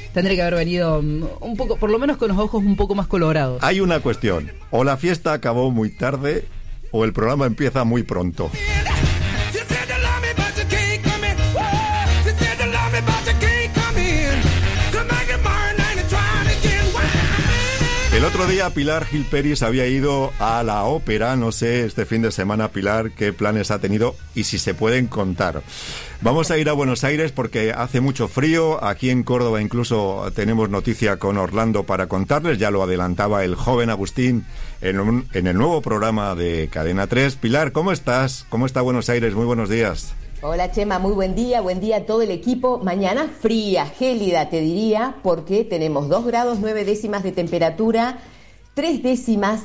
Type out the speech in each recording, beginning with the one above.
tendría que haber venido un poco, por lo menos con los ojos un poco más colorados. Hay una cuestión, o la fiesta acabó muy tarde o el programa empieza muy pronto. El otro día Pilar Gil Peris había ido a la ópera, no sé, este fin de semana, Pilar, qué planes ha tenido y si se pueden contar. Vamos a ir a Buenos Aires porque hace mucho frío, aquí en Córdoba incluso tenemos noticia con Orlando para contarles, ya lo adelantaba el joven Agustín en el nuevo programa de Cadena 3. Pilar, ¿cómo estás? ¿Cómo está Buenos Aires? Muy buenos días. Hola Chema, muy buen día a todo el equipo. Mañana fría, gélida te diría, porque tenemos 2 grados 9 décimas de temperatura, 3 décimas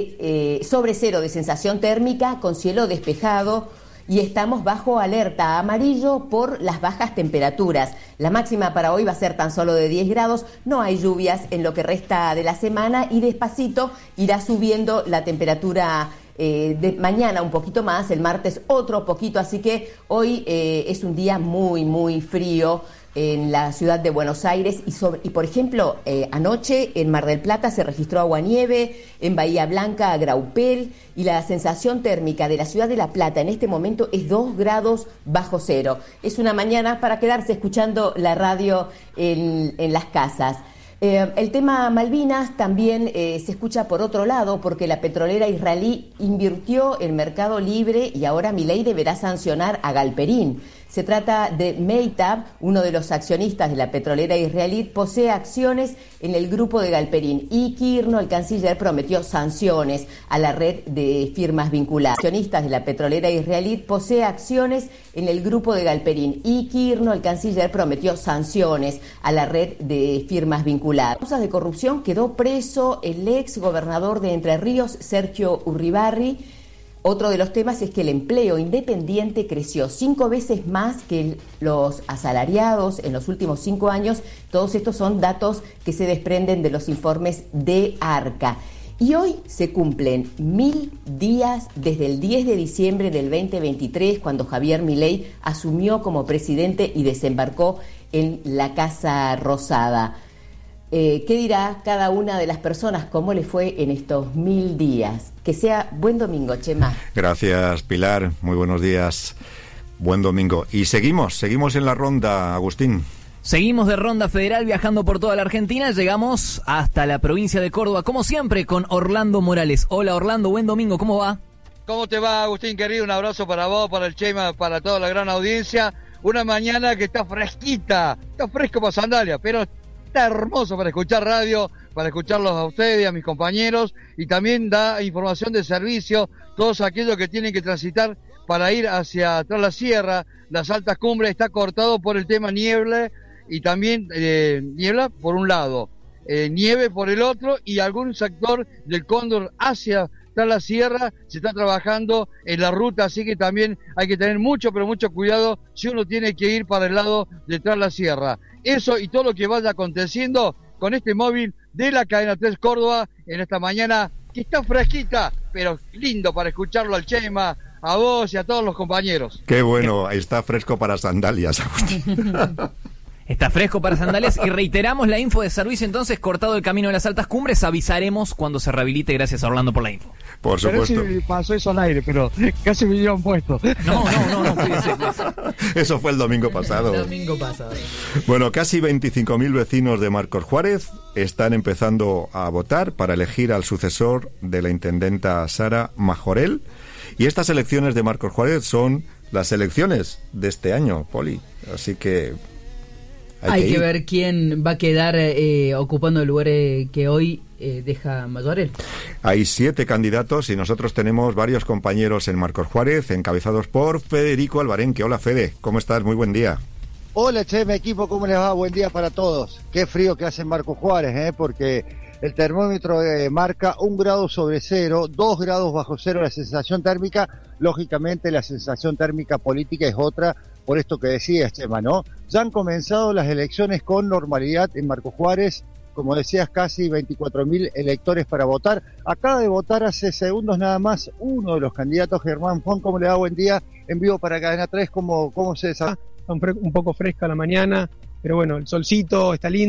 de sobre cero de sensación térmica, con cielo despejado, y estamos bajo alerta amarillo por las bajas temperaturas. La máxima para hoy va a ser tan solo de 10 grados, no hay lluvias en lo que resta de la semana y despacito irá subiendo la temperatura de mañana un poquito más, el martes otro poquito, así que hoy es un día muy, muy frío en la ciudad de Buenos Aires y por ejemplo, anoche en Mar del Plata se registró aguanieve, en Bahía Blanca, Graupel, y la sensación térmica de la ciudad de La Plata en este momento es 2 grados bajo cero. Es una mañana para quedarse escuchando la radio en las casas. El tema Malvinas también se escucha por otro lado porque la petrolera israelí invirtió en Mercado Libre y ahora Milei deberá sancionar a Galperín. Se trata de Meitab, uno de los accionistas de la petrolera israelí, posee acciones en el grupo de Galperín. Y Kirno, el canciller, prometió sanciones a la red de firmas vinculadas. Accionistas de la petrolera israelí posee acciones en el grupo de Galperín. Y Kirno, el canciller, prometió sanciones a la red de firmas vinculadas. Por causas de corrupción quedó preso el ex gobernador de Entre Ríos, Sergio Urribarri. Otro de los temas es que el empleo independiente creció 5 veces más que los asalariados en los últimos 5 años. Todos estos son datos que se desprenden de los informes de ARCA. Y hoy se cumplen 1000 días desde el 10 de diciembre del 2023, cuando Javier Milei asumió como presidente y desembarcó en la Casa Rosada. ¿Qué dirá cada una de las personas? ¿Cómo le fue en estos 1000 días? Que sea buen domingo, Chema. Gracias, Pilar. Muy buenos días. Buen domingo. Y seguimos en la ronda, Agustín. Seguimos de ronda federal viajando por toda la Argentina. Llegamos hasta la provincia de Córdoba, como siempre, con Orlando Morales. Hola, Orlando, buen domingo. ¿Cómo va? ¿Cómo te va, Agustín, querido? Un abrazo para vos, para el Chema, para toda la gran audiencia. Una mañana que está fresquita, está fresco para sandalia, pero está hermoso para escuchar radio, para escucharlos a ustedes, a mis compañeros, y también da información de servicio, todos aquellos que tienen que transitar para ir hacia atrás la sierra, las altas cumbres, está cortado por el tema niebla, y también niebla por un lado, nieve por el otro, y algún sector del Cóndor hacia atrás la sierra se está trabajando en la ruta, así que también hay que tener mucho, pero mucho cuidado si uno tiene que ir para el lado de atrás la sierra. Eso y todo lo que vaya aconteciendo con este móvil de la Cadena 3 Córdoba en esta mañana que está fresquita, pero lindo para escucharlo al Chema, a vos y a todos los compañeros. Qué bueno, está fresco para sandalias, Agustín. Está fresco para sandalias y reiteramos la info de servicio, entonces, cortado el camino de las altas cumbres, avisaremos cuando se rehabilite. Gracias a Orlando por la info. Por supuesto. Pero si pasó eso al aire, pero casi me dieron puesto. No, cuídese. Eso fue el domingo pasado. Bueno, casi 25.000 vecinos de Marcos Juárez están empezando a votar para elegir al sucesor de la intendenta Sara Majorel. Y estas elecciones de Marcos Juárez son las elecciones de este año, Poli. Así que hay que ver quién va a quedar ocupando el lugar que hoy deja Majorel. Hay 7 candidatos y nosotros tenemos varios compañeros en Marcos Juárez, encabezados por Federico Albarenque. Hola, Fede, ¿cómo estás? Muy buen día. Hola, Chema, equipo, ¿cómo les va? Buen día para todos. Qué frío que hace en Marcos Juárez, porque el termómetro marca 1 grado sobre cero, 2 grados bajo cero la sensación térmica. Lógicamente la sensación térmica política es otra, por esto que decías, Chema, ¿no? Ya han comenzado las elecciones con normalidad en Marcos Juárez, como decías, casi 24.000 electores para votar. Acaba de votar hace segundos nada más uno de los candidatos, Germán Fon. ¿Cómo le va? Buen día, en vivo para Cadena 3, ¿cómo se desarrolla? Un poco fresca la mañana, pero bueno, el solcito está lindo.